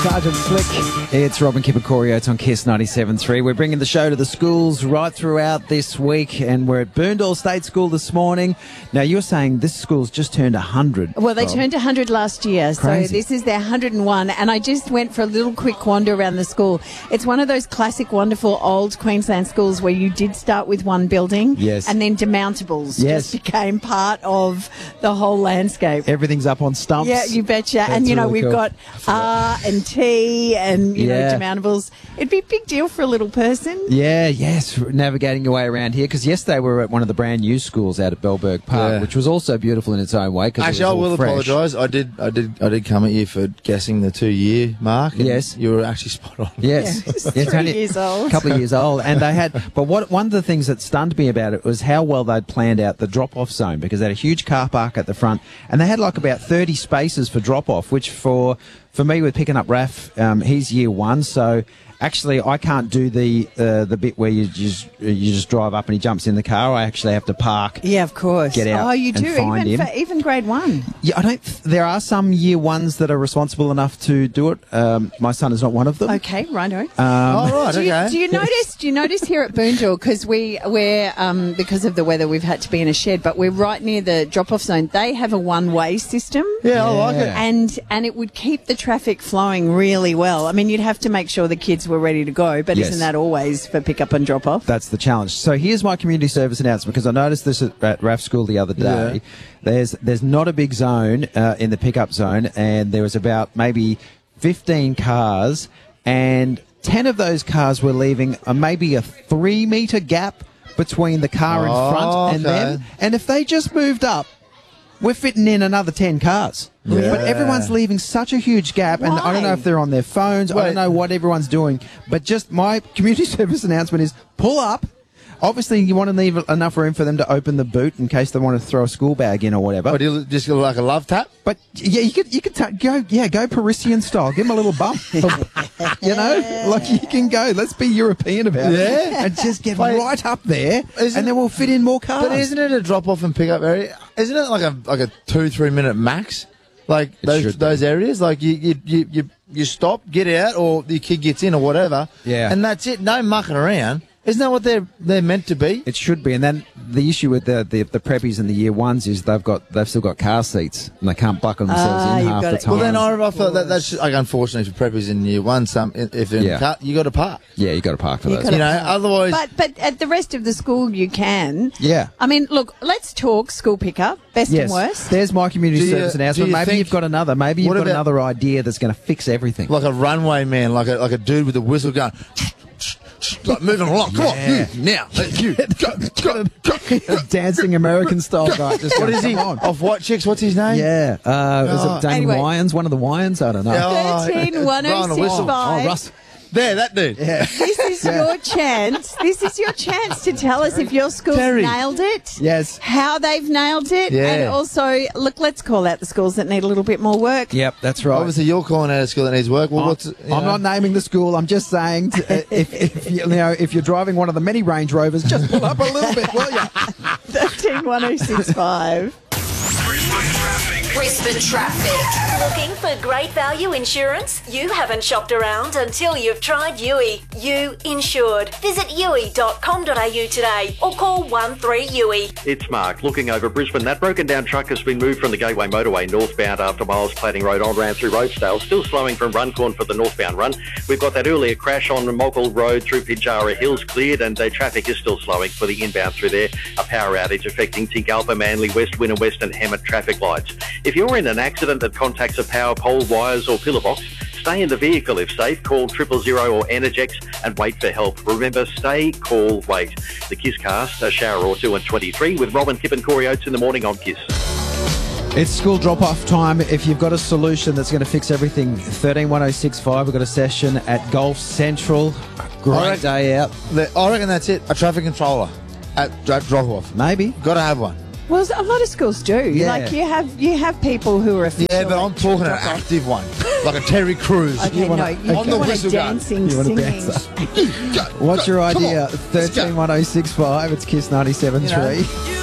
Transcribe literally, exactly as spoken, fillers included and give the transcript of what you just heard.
Sergeant Slick. It's Robin Kipper-Corio. It's on Kiss ninety-seven point three. We're bringing the show to the schools right throughout this week, and we're at Boondall State School this morning. Now, you're saying this school's just turned one hundred. Well, they Rob. turned one hundred last year, Crazy. so this is their one hundred and one, and I just went for a little quick wander around the school. It's one of those classic, wonderful old Queensland schools where you did start with one building, Yes. and then demountables Yes. just became part of the whole landscape. Everything's up on stumps. Yeah, you betcha. That's and, you know, really we've cool. got R and T and, you Yeah. know, demountables. It'd be a big deal for a little person. Yeah, yes, navigating your way around here. Because yesterday we were at one of the brand new schools out at Bellberg Park, Yeah. which was also beautiful in its own way. Cause Actually, it I was all will fresh. apologise. I did, I did, I did come at you for guessing the two-year mark. and Yes. you were actually spot on. Yes, Yeah, it's Yes, three only years old. A couple of years old, and they had. But what one of the things that stunned me about it was how well they'd planned out the drop-off zone, because they had a huge car park at the front, and they had like about thirty spaces for drop-off, which for for me with picking up Raph, um, he's year one, so. Actually, I can't do the uh, the bit where you just you just drive up and he jumps in the car. I actually have to park. Yeah, of course. Get out Oh, you and do, find even him. for even grade one. Yeah, I don't. Th- there are some year ones that are responsible enough to do it. Um, my son is not one of them. Okay, righto. Um, Oh, right, Do you, okay. do you notice? Do you notice here at Boondall, because we we're um, because of the weather we've had to be in a shed, but we're right near the drop-off zone. They have a one-way system. Yeah, I like it. Yeah. And and it would keep the traffic flowing really well. I mean, you'd have to make sure the kids were ready to go, but Yes. isn't that always for pick-up and drop-off? That's the challenge. So here's my community service announcement, because I noticed this at, at R A F school the other day. Yeah. There's there's not a big zone uh, in the pickup zone, and there was about maybe fifteen cars, and ten of those cars were leaving a, maybe a three metre gap between the car in Oh, front and okay. them. And if they just moved up, we're fitting in another ten cars. Yeah. But everyone's leaving such a huge gap, and I don't know Why? if they're on their phones. I Wait. don't know what everyone's doing. But just my community service announcement is pull up. Obviously, you want to leave enough room for them to open the boot in case they want to throw a school bag in or whatever. Or do you just go like a love tap? But yeah, you could you could ta- go yeah go Parisian style. Give them a little bump. You know, like you can go. Let's be European about it, Yeah. and just get Wait. right up there, Isn't- and then we'll fit in more cars. But isn't it a drop-off and pick-up area? Isn't it like a like a two three minute max? Like It those should be. those areas, like you you, you you you stop, get out, or the kid gets in or whatever. Yeah. and that's it. No mucking around. Isn't that what they're they're meant to be? It should be, and then the issue with the, the the preppies and the year ones is they've got they've still got car seats and they can't buckle themselves Ah, in you've half got the it. time. Well, then I, I thought that that's like unfortunately for preppies in year one. Some if they're in Yeah. the car, you got to park. yeah, you got to park for You those. gotta- You know, otherwise. But but at the rest of the school, you can. Yeah. I mean, look, let's talk school pickup, best Yes, and worst. there's my community Do you- service do announcement. you Maybe think- you've got another. Maybe you've What got about- another idea that's going to fix everything. like a runway man, like a like a dude with a whistle going, like moving along. Come on, you now, you go, go, go. A dancing American style guy. Just What going, is he? "Come on." Off White Chicks. What's his name? Yeah, uh, is Oh. it Damon Anyway. Wyans? One of the Wyans? I don't know. Yeah. Oh, Thirteen one blowing oh a six whistle. five. Oh, Russ. There, that dude. Yeah. This is your chance. This is your chance to tell us if your school's Terry. nailed it. Yes. How they've nailed it. Yeah. And also, look, let's call out the schools that need a little bit more work. Yep, that's right. Obviously, you're calling out a school that needs work. Well, I'm, what's you I'm know? not naming the school. I'm just saying, to, uh, if, if you, you know, if you're driving one of the many Range Rovers, just pull up a little bit, will you? Thirteen one oh six five. Brisbane Traffic. Looking for great value insurance? You haven't shopped around until you've tried U I. U Insured. Visit u i dot com dot a u today or call one three U I. It's Mark. Looking over Brisbane, that broken down truck has been moved from the Gateway Motorway northbound after Miles Plating Road on ran through Rosedale, still slowing from Runcorn for the northbound run. We've got that earlier crash on Mogul Road through Pijara Hills cleared, and the traffic is still slowing for the inbound through there. A power outage affecting Tingalpa, Manly West, Winner West and Hammett traffic lights. If you're in an accident that contacts a power pole, wires or pillar box, stay in the vehicle if safe. Call triple zero or Energex and wait for help. Remember, stay, call, wait. The Kiss Cast, a shower or two and twenty-three with Robin Kipp and Corey Oates in the morning on Kiss. It's school drop-off time. If you've got a solution that's going to fix everything, thirteen one oh six five. We've got a session at Gulf Central. Great All right. day out. The- I reckon that's it. A traffic controller at, at drop-off. Maybe. Got to have one. Well, a lot of schools do. Yeah. Like you have, you have people who are official. Yeah, but I'm at talking an drop-off. active one, like a Terry Crews. Okay, wanna- no, you on the want a whistle gun. dancing, You want a singing. dancer. Go, What's go, your come idea? on, let's go. thirteen one oh six five. It's Kiss ninety-seven point three. You know,